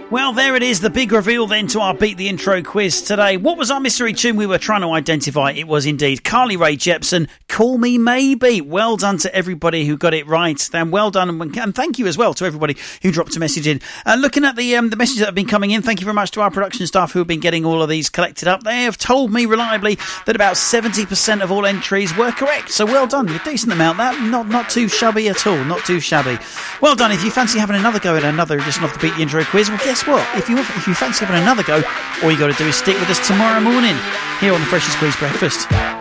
Well, there it is, the big reveal then to our Beat the Intro quiz today. What was our mystery tune we were trying to identify? It was indeed Carly Rae Jepsen, Call Me Maybe. Well done to everybody who got it right. Then well done, and thank you as well to everybody who dropped a message in. Looking at the messages that have been coming in, thank you very much to our production staff who have been getting all of these collected up. They have told me reliably that about 70% of all entries were correct. So well done, a decent amount. That not too shabby at all, not too shabby. Well done. If you fancy having another go at another edition of the Beat the Intro quiz, well, guess what? If you fancy having another go, all you got to do is stick with us tomorrow morning here on the Freshly Squeezed Breakfast.